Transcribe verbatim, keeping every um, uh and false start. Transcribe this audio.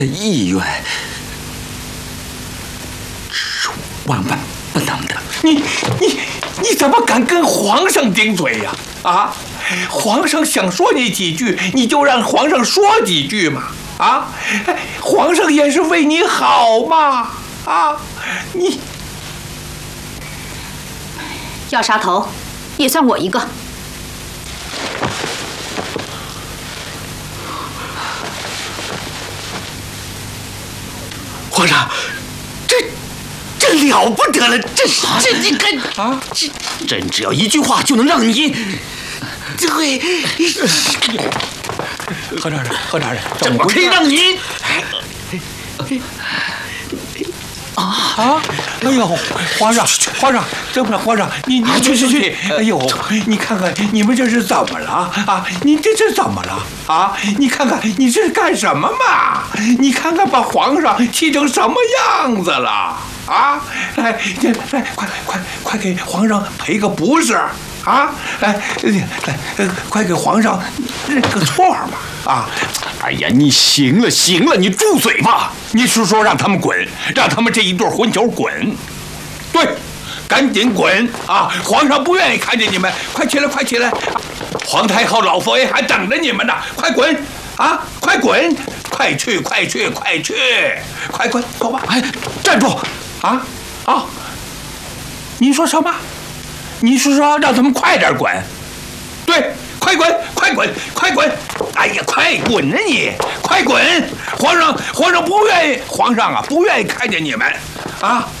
意愿是万万不能的。 你你你怎么敢跟皇上顶嘴呀？啊，皇上想说你几句，你就让皇上说几句嘛。啊，皇上也是为你好嘛。啊，你要杀头，也算我一个。 皇上，这这了不得了，这这你看啊，这朕只要一句话就能让你，这会， 何大人，何大人， 怎么可以让你？ 啊啊！哎呦，皇上，皇上，这不是皇上，你你去去去！哎呦，你看看你们这是怎么了啊？你这是怎么了啊？你看看你这是干什么嘛？你看看把皇上气成什么样子了啊！来，来，快快快给皇上赔个不是啊！来来，快给皇上认个错嘛啊！ 哎呀，你行了行了，你住嘴吧！你是说让他们滚，让他们这一对混球滚？ 对，赶紧滚啊！皇上不愿意看见你们，快起来，快起来！皇太后、老佛爷还等着你们呢，快滚啊！快滚！快去，快去，快去！快滚，走吧！ 哎，站住！ 啊啊！你说什么？你是说让他们快点滚？对。快滚！快滚！快滚！哎呀，快滚啊你！快滚！皇上，皇上不愿意，皇上啊，不愿意看见你们，啊！